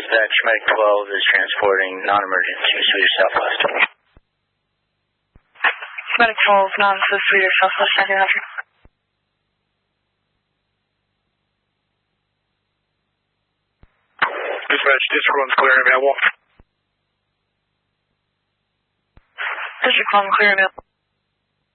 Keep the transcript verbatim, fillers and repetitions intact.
Dispatch, Medic twelve is transporting non-emergency Swedish Southwest. Medic twelve, non-Swiss Swedish Southwest, nineteen hundred. Dispatch, District one's clear and available. District one, clear and available.